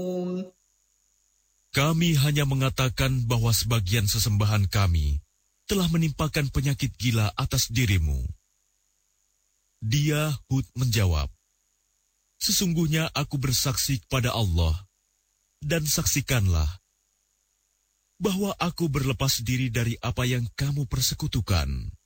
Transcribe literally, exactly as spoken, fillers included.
Kami hanya mengatakan bahwa sebagian sesembahan kami telah menimpakan penyakit gila atas dirimu. Dia, Hud, menjawab, sesungguhnya aku bersaksi kepada Allah, dan saksikanlah bahwa aku berlepas diri dari apa yang kamu persekutukan.